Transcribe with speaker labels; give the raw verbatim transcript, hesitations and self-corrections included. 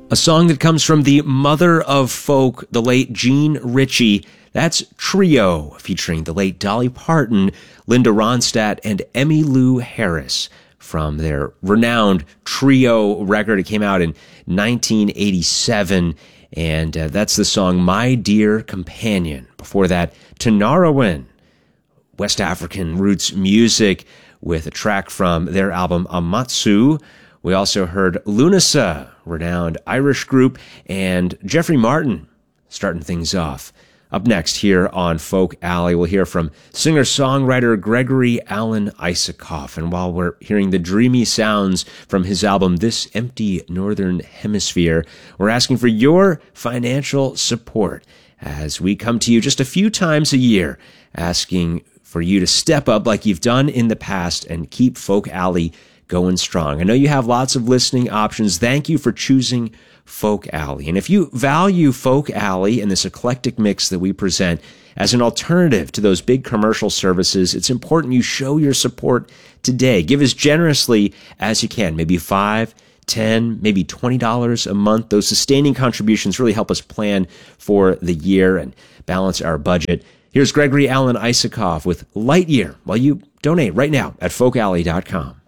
Speaker 1: A song that comes from the mother of folk, the late Jean Ritchie. That's Trio, featuring the late Dolly Parton, Linda Ronstadt, and Emmylou Harris from their renowned Trio record. It came out in nineteen eighty-seven, and uh, that's the song My Dear Companion. Before that, Tinariwen, West African roots music, with a track from their album Amatsu. We also heard Lunasa, renowned Irish group, and Jeffrey Martin starting things off. Up next here on Folk Alley, we'll hear from singer-songwriter Gregory Alan Isakov. And while we're hearing the dreamy sounds from his album This Empty Northern Hemisphere, we're asking for your financial support as we come to you just a few times a year, asking for you to step up like you've done in the past and keep Folk Alley going strong. I know you have lots of listening options. Thank you for choosing Folk Alley. And if you value Folk Alley and this eclectic mix that we present as an alternative to those big commercial services, it's important you show your support today. Give as generously as you can, maybe five, ten, maybe twenty dollars a month. Those sustaining contributions really help us plan for the year and balance our budget. Here's Gregory Alan Isakov with Light Year while you donate right now at folk alley dot com.